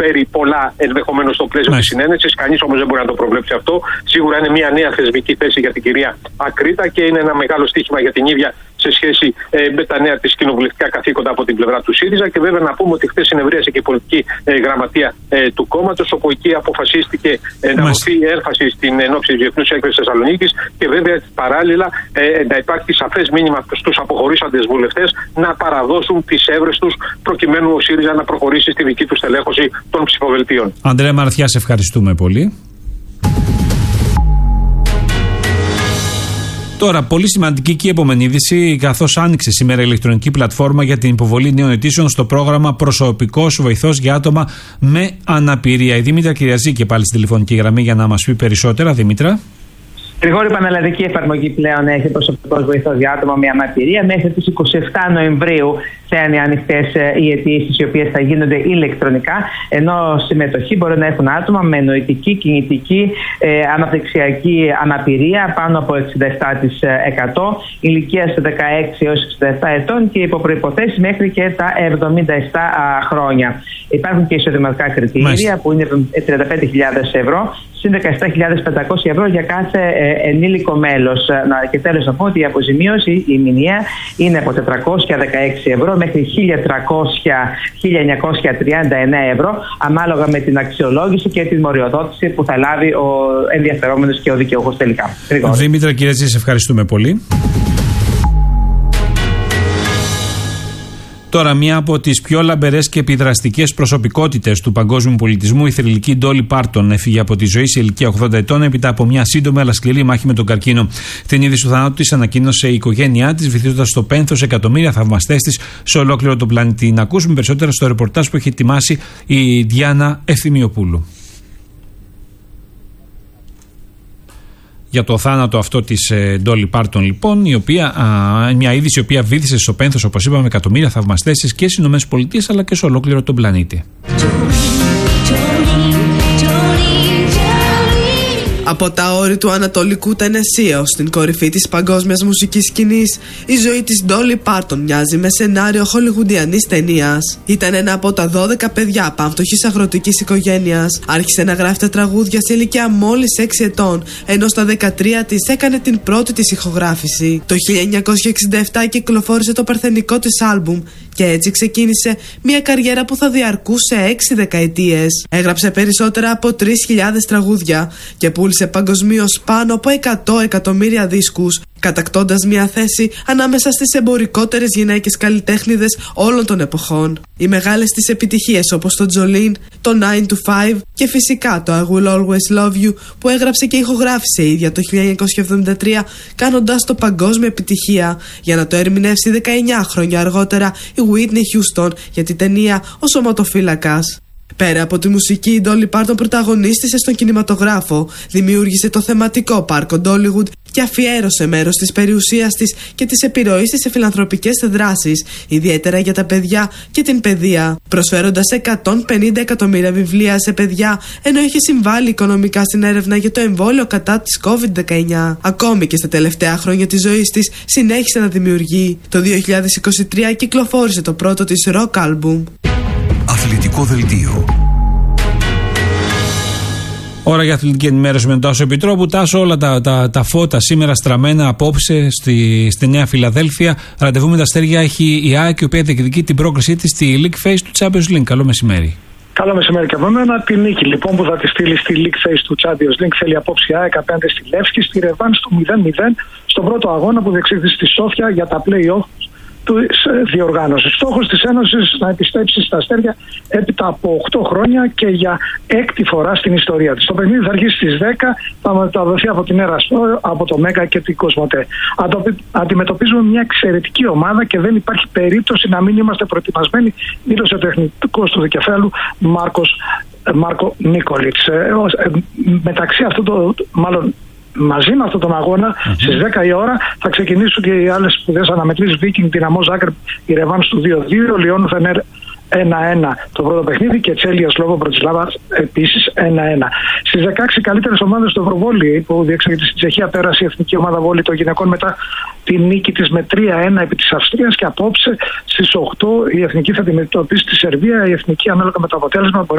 προσφέρει πολλά ενδεχομένως στο πλαίσιο της συνένεσης. Κανείς όμως δεν μπορεί να το προβλέψει αυτό. Σίγουρα είναι μια νέα θεσμική θέση για την κυρία Ακρίτα και είναι ένα μεγάλο στοίχημα για την ίδια σε σχέση με τα νέα της κοινοβουλευτικά καθήκοντα από την πλευρά του ΣΥΡΙΖΑ. Και βέβαια να πούμε ότι χθες συνευρίασε και η πολιτική γραμματεία του κόμματος, όπου εκεί αποφασίστηκε να δοθεί έμφαση στην ενόψη της Διεθνούς Έκθεσης Θεσσαλονίκης και βέβαια παράλληλα να υπάρχει σαφές μήνυμα στους αποχωρήσαντες βουλευτές να παραδώσουν τις έβρες τους προκειμένου ο ΣΥΡΙΖΑ να προχωρήσει στη δική του στελέχωση των ψηφοδελτίων. Ανδρέα Μαρθιά, σε ευχαριστούμε πολύ. Τώρα, πολύ σημαντική και η επόμενη είδηση, καθώς άνοιξε σήμερα η ηλεκτρονική πλατφόρμα για την υποβολή νέων αιτήσεων στο πρόγραμμα Προσωπικός Βοηθός για άτομα με αναπηρία. Η Δήμητρα Κυριαζή πάλι στη τηλεφωνική γραμμή για να μας πει περισσότερα. Δήμητρα. Γρηγόρη, πανελλαδική εφαρμογή πλέον έχει προσωπικός βοηθός για άτομα με αναπηρία. Μέχρι τις 27 Νοεμβρίου θα είναι ανοιχτές οι αιτήσεις, οι οποίες θα γίνονται ηλεκτρονικά. Ενώ συμμετοχή μπορεί να έχουν άτομα με νοητική, κινητική, αναπτυξιακή αναπηρία πάνω από 67%, ηλικία 16 έως 67 ετών και υπό προϋποθέσεις μέχρι και τα 77 χρόνια. Υπάρχουν και εισοδηματικά κριτήρια που είναι 35.000 ευρώ. Συν 17.500 ευρώ για κάθε ενήλικο μέλος. Και τέλος να πω ότι η αποζημίωση, η μηνιαία, είναι από 416 ευρώ μέχρι 1.939 ευρώ, ανάλογα με την αξιολόγηση και την μοριοδότηση που θα λάβει ο ενδιαφερόμενος και ο δικαιούχος τελικά. Δήμητρα Κυριαζή, σε ευχαριστούμε πολύ. Τώρα, μία από τις πιο λαμπερές και επιδραστικές προσωπικότητες του παγκόσμιου πολιτισμού, η θρυλική Ντόλι Πάρτον, έφυγε από τη ζωή σε ηλικία 80 ετών έπειτα από μια σύντομη αλλά σκληρή μάχη με τον καρκίνο. Την είδηση του θανάτου της ανακοίνωσε η οικογένειά της, βυθίζοντας στο πένθος εκατομμύρια θαυμαστές της σε ολόκληρο τον πλανήτη. Να ακούσουμε περισσότερα στο ρεπορτάζ που έχει ετοιμάσει η Διάννα Ευθυμιοπούλου. Για το θάνατο αυτό της Ντόλι Πάρτον, λοιπόν, η οποία, μια είδηση η οποία βύθισε στο πένθος, όπως είπαμε, εκατομμύρια θαυμαστές της και στις ΗΠΑ αλλά και σε ολόκληρο τον πλανήτη. Από τα όρη του Ανατολικού Τενεσσία ως την κορυφή της παγκόσμιας μουσικής σκηνής, η ζωή της Ντόλι Πάρτον μοιάζει με σενάριο χολιγουντιανής ταινίας. Ήταν ένα από τα 12 παιδιά πάμφτωχης αγροτικής οικογένειας. Άρχισε να γράφει τα τραγούδια σε ηλικία μόλις 6 ετών, ενώ στα 13 της έκανε την πρώτη της ηχογράφηση. Το 1967 κυκλοφόρησε το παρθενικό της άλμπουμ και έτσι ξεκίνησε μια καριέρα που θα διαρκούσε 6 δεκαετίες. Έγραψε περισσότερα από 3.000 τραγούδια και πούλησε παγκοσμίως πάνω από 100 εκατομμύρια δίσκους, κατακτώντας μια θέση ανάμεσα στις εμπορικότερες γυναίκες καλλιτέχνηδες όλων των εποχών. Οι μεγάλες της επιτυχίες όπως το Jolene, το 9 to 5 και φυσικά το I Will Always Love You που έγραψε και ηχογράφησε η ίδια το 1973, κάνοντας το παγκόσμια επιτυχία, για να το ερμηνεύσει 19 χρόνια αργότερα η Whitney Houston για την ταινία «Ο Σωματοφύλακας». Πέρα από τη μουσική, η Ντόλι Πάρτον πρωταγωνίστησε στον κινηματογράφο, δημιούργησε το θεματικό πάρκο Ντόλιγουντ και αφιέρωσε μέρος της περιουσίας της και της επιρροής της σε φιλανθρωπικές δράσεις, ιδιαίτερα για τα παιδιά και την παιδεία, προσφέροντας 150 εκατομμύρια βιβλία σε παιδιά, ενώ είχε συμβάλει οικονομικά στην έρευνα για το εμβόλιο κατά της COVID-19. Ακόμη και στα τελευταία χρόνια της ζωής της συνέχισε να δημιουργεί. Το 2023 κυκλοφόρησε το πρώτο της rock album. Αθλητικό δελτίο. Ώρα για αθλητική ενημέρωση με τον Τάσο Επιτρόπου. Τάσο, όλα τα φώτα σήμερα στραμμένα απόψε στη Νέα Φιλαδέλφια. Ραντεβού με τα αστέρια έχει η ΑΕΚ, η οποία διεκδικεί την πρόκρισή της στη League Phase του Champions League. Καλό μεσημέρι. Καλό μεσημέρι και από μένα. Τη νίκη λοιπόν που θα τη στείλει στη League Phase του Champions League θέλει απόψε η ΑΕΚ απέναντι στη Λεύσκη στη ρεβάνς του 0-0 στον πρώτο αγώνα που διεξήχθη στη Σόφια για τα play-off της διοργάνωσης. Στόχος της Ένωσης να επιστρέψει στα αστέρια έπειτα από 8 χρόνια και για 6η φορά στην ιστορία της. Το παιχνίδι θα αρχίσει στις 10, θα μεταδοθεί από την Έρα Σπορ, από το Μέγκα και την Κοσμοτέ. Αντιμετωπίζουμε μια εξαιρετική ομάδα και δεν υπάρχει περίπτωση να μην είμαστε προετοιμασμένοι, δήλωσε ο τεχνικός του Δικεφάλου Μάρκο Νίκολιτς. Μεταξύ αυτού μαζί με αυτόν τον αγώνα, στις 10 η ώρα θα ξεκινήσουν και οι άλλες σπουδαίες αναμετρήσεις. Βίκινγκ, Δυναμό Ζάγκρεπ, η ρεβάνς του 2-2, Λιόν Φενέρ 1-1 το πρώτο παιχνίδι και Τσέλια Σλόβο Μπρατισλάβα επίσης 1-1. Στις 16 καλύτερες ομάδες του Ευρωβόλι που διεξάγεται στην Τσεχία πέρασε η εθνική ομάδα βόλι των γυναικών μετά τη νίκη της με 3-1 επί της Αυστρίας και απόψε στις 8 η εθνική θα αντιμετωπίσει τη Σερβία. Η εθνική ανάλογα με το αποτέλεσμα μπορεί